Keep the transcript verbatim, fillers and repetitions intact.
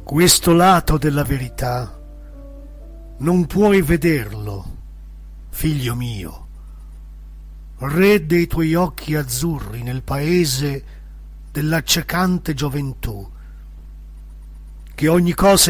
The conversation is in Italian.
Questo lato della verità non puoi vederlo, figlio mio, re dei tuoi occhi azzurri nel paese dell'accecante gioventù, che ogni cosa